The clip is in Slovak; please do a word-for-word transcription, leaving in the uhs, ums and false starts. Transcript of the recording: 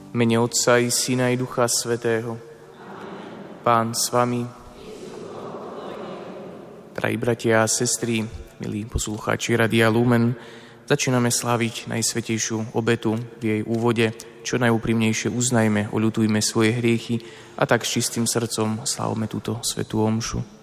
V mene Otca i Syna i Ducha Svätého. Pán s vami. Drahí bratia a sestry, milí poslucháči Radia Lumen, začíname sláviť Najsvätejšiu obetu. V jej úvode čo najúprimnejšie uznajme, oľutujme svoje hriechy a tak s čistým srdcom slávme túto svätú omšu.